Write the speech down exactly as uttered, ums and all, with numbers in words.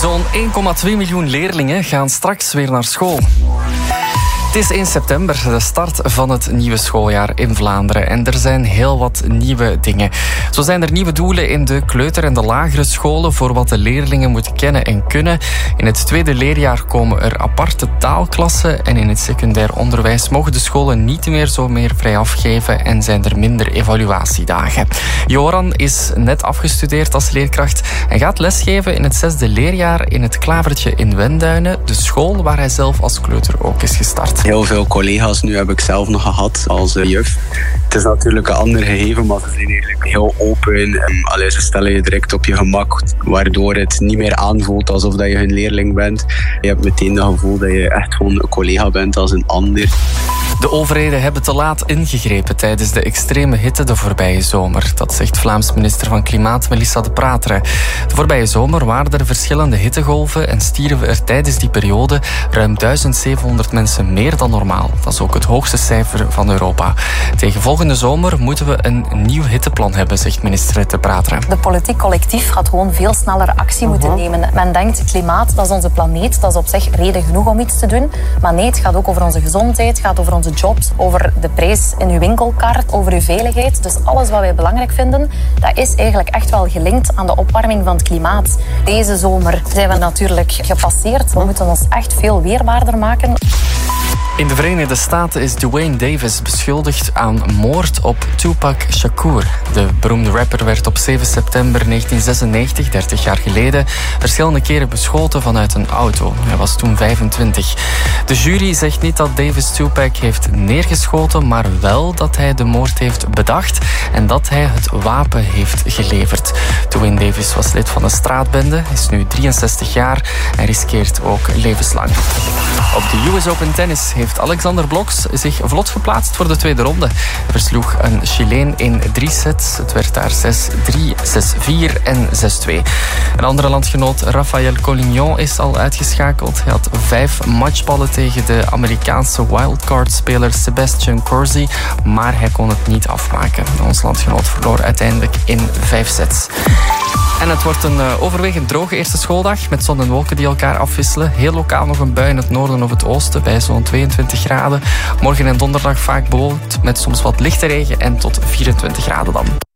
Zo'n één komma twee miljoen leerlingen gaan straks weer naar school. Het is één september, de start van het nieuwe schooljaar in Vlaanderen. En er zijn heel wat nieuwe dingen. Zo zijn er nieuwe doelen in de kleuter- en de lagere scholen voor wat de leerlingen moeten kennen en kunnen. In het tweede leerjaar komen er aparte taalklassen. En in het secundair onderwijs mogen de scholen niet meer zo meer vrij afgeven en zijn er minder evaluatiedagen. Joran is net afgestudeerd als leerkracht en gaat lesgeven in het zesde leerjaar in het Klavertje in Wenduinen, de school waar hij zelf als kleuter ook is gestart. Heel veel collega's nu heb ik zelf nog gehad als juf. Het is natuurlijk een ander gegeven, maar ze zijn eigenlijk heel open. Allee, ze stellen je direct op je gemak, waardoor het niet meer aanvoelt alsof dat je hun leerling bent. Je hebt meteen het gevoel dat je echt gewoon een collega bent als een ander. De overheden hebben te laat ingegrepen tijdens de extreme hitte de voorbije zomer. Dat zegt Vlaams minister van Klimaat Melissa De Prateren. De voorbije zomer waren er verschillende hittegolven en stierven er tijdens die periode ruim duizend zevenhonderd mensen meer dan normaal. Dat is ook het hoogste cijfer van Europa. Tegen volgende zomer moeten we een nieuw hitteplan hebben, zegt minister De Prateren. De politiek collectief gaat gewoon veel sneller actie moeten uh-huh. nemen. Men denkt, klimaat, dat is onze planeet, dat is op zich reden genoeg om iets te doen. Maar nee, het gaat ook over onze gezondheid, het gaat over onze jobs, over de prijs in uw winkelkaart, over uw veiligheid. Dus alles wat wij belangrijk vinden, dat is eigenlijk echt wel gelinkt aan de opwarming van het klimaat. Deze zomer zijn we natuurlijk gepasseerd. We moeten ons echt veel weerbaarder maken. In de Verenigde Staten is Duane Davis beschuldigd aan moord op Tupac Shakur. De beroemde rapper werd op zeven september negentien zesennegentig, dertig jaar geleden, verschillende keren beschoten vanuit een auto. Hij was toen vijfentwintig. De jury zegt niet dat Davis Tupac heeft neergeschoten, maar wel dat hij de moord heeft bedacht en dat hij het wapen heeft geleverd. Duane Davis was lid van een straatbende, is nu drieënzestig jaar en riskeert ook levenslang. Op de U S Open Tennis heeft Alexander Blokx zich vlot geplaatst voor de tweede ronde. Hij versloeg een Chileen in drie sets. Het werd daar zes drie, zes vier en zes twee. Een andere landgenoot, Rafael Collignon, is al uitgeschakeld. Hij had vijf matchballen tegen de Amerikaanse wildcard-speler Sebastian Corsi, maar hij kon het niet afmaken. Ons landgenoot verloor uiteindelijk in vijf sets. En het wordt een overwegend droge eerste schooldag met zon en wolken die elkaar afwisselen. Heel lokaal nog een bui in het noorden of het oosten bij zo'n tweeëntwintig graden. Morgen en donderdag vaak bewolkt met soms wat lichte regen en tot vierentwintig graden dan.